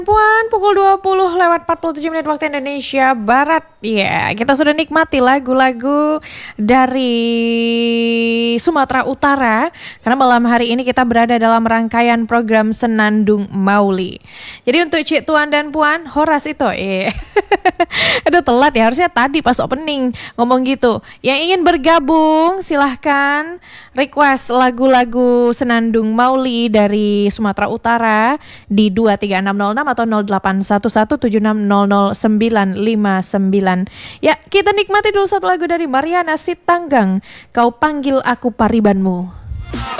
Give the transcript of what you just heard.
Puan, pukul 20 lewat 47 menit waktu Indonesia Barat. Ya, kita sudah nikmati lagu-lagu dari Sumatera Utara. Karena malam hari ini kita berada dalam rangkaian program Senandung Mauli. Jadi untuk Cik Tuan dan Puan, Horas itu. Aduh telat ya, harusnya tadi pas opening ngomong gitu. Yang ingin bergabung silahkan request lagu-lagu Senandung Mauli dari Sumatera Utara di 23606 atau 081176000959. Ya, kita nikmati dulu satu lagu dari Mariana Sitanggang, Kau Panggil Aku Paribanmu.